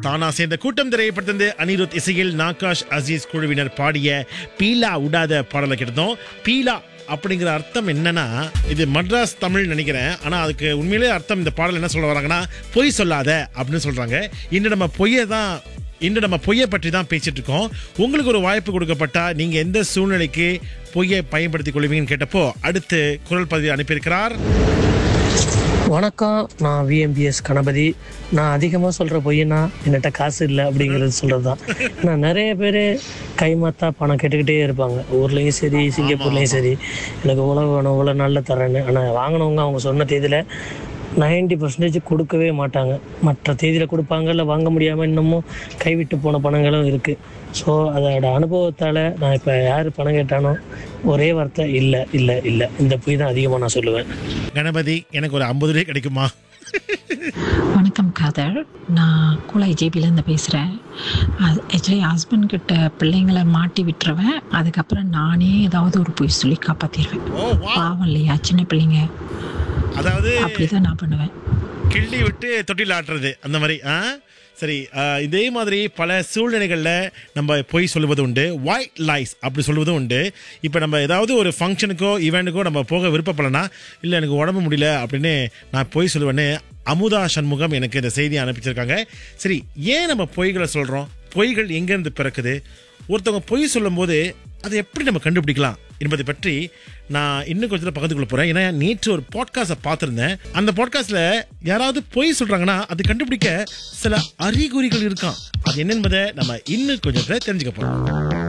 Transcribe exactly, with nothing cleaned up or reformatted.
தானா சேர்ந்த கூட்டம் திரைப்படத்திலிருந்து அனிருத் இசையில் நாகாஷ் அசீஸ் குழுவினர் பாடிய பீலா உடாத பாடலை கேட்டோம். பீலா அப்படிங்கிற அர்த்தம் என்னன்னா, இது மட்ராஸ் தமிழ் நினைக்கிறேன். ஆனா அதுக்கு உண்மையிலே அர்த்தம் இந்த பாடல் என்ன சொல்ல வராங்கன்னா, பொய் சொல்லாத அப்படின்னு சொல்றாங்க. இன்று நம்ம பொய்யை தான் இன்று நம்ம பொய்யை பற்றி தான் பேசிட்டு இருக்கோம். உங்களுக்கு ஒரு வாய்ப்பு கொடுக்கப்பட்டா நீங்க எந்த சூழ்நிலைக்கு பொய்யை பயன்படுத்திக் கொள்வீங்கன்னு கேட்டப்போ அடுத்து குரல் பதிவு அனுப்பியிருக்கிறார். வணக்கம், நான் விஎம்பிஎஸ் கணபதி. நான் அதிகமாக சொல்கிற பொய்னா என்கிட்ட காசு இல்லை அப்படிங்கிறது சொல்கிறது தான். நான் நிறைய பேர் கைமாத்தா பணம் கேட்டுக்கிட்டே இருப்பாங்க. ஊர்லேயும் சரி, சிங்கப்பூர்லேயும் சரி, எனக்கு உழவு வேணும், இவ்வளோ நல்ல தரேன்னு. ஆனால் வாங்கினவங்க அவங்க சொன்ன தேதியில் நைன்டி பர்சன்டேஜ் கொடுக்கவே மாட்டாங்க. மற்ற தேதியில் கொடுப்பாங்க, இல்லை வாங்க முடியாமல் இன்னமும் கைவிட்டு போன பணங்களும் இருக்குது. ஸோ அதோட அனுபவத்தால் நான் இப்போ யார் பணம் கேட்டானோ ஒரே வார்த்தை இல்லை இல்லை இல்லை. இந்த பொய் தான் அதிகமாக நான் சொல்லுவேன். கணபதி, எனக்கு ஒரு ஐம்பது ரூபாய் கிடைக்குமா? வணக்கம் காதர், நான் கூலாய் ஜேபிலேருந்து பேசுகிறேன். அது ஆக்சுவலி ஹஸ்பண்ட் கிட்ட பிள்ளைங்களை மாட்டி விட்டுருவேன். அதுக்கப்புறம் நானே ஏதாவது ஒரு பொய் சொல்லி காப்பாற்றிடுவேன். பாவம் இல்லையா சின்ன பிள்ளைங்க? அதாவது அப்படிதான் நான் பண்ணுவேன். கிள்ளி விட்டு தொட்டில் ஆட்டுறது அந்த மாதிரி. ஆ சரி, இதே மாதிரி பல சூழ்நிலைகளில் நம்ம பொய் சொல்லுவது உண்டு. ஒயிட் லைஸ் அப்படி சொல்லுவதும் உண்டு. இப்போ நம்ம ஏதாவது ஒரு ஃபங்க்ஷனுக்கோ ஈவெண்ட்டுக்கோ நம்ம போக விருப்பப்படலனா, இல்லை எனக்கு உடம்பு முடியல அப்படின்னு நான் பொய் சொல்லுவேன்னு அமுதா சண்முகம் எனக்கு இந்த செய்தியை அனுப்பிச்சிருக்காங்க. சரி, ஏன் நம்ம பொய்களை சொல்கிறோம்? பொய்கள் எங்கேருந்து பிறக்குது? ஒருத்தவங்க பொய் சொல்லும் போது அதை எப்படி நம்ம கண்டுபிடிக்கலாம் என்பதை பற்றி நான் இன்னும் கொஞ்சம் பகிர்ந்து கொள்ள போகிறேன். ஏன்னா நேற்று ஒரு பாட்காஸ்ட்டை பார்த்துருந்தேன். அந்த பாட்காஸ்ட்டில் யாராவது பொய் சொல்கிறாங்கன்னா அது கண்டுபிடிக்க சில அறிகுறிகள் இருக்கான். அது என்னென்பதை நம்ம இன்னும் கொஞ்சம் தெரிஞ்சுக்க போகிறோம்.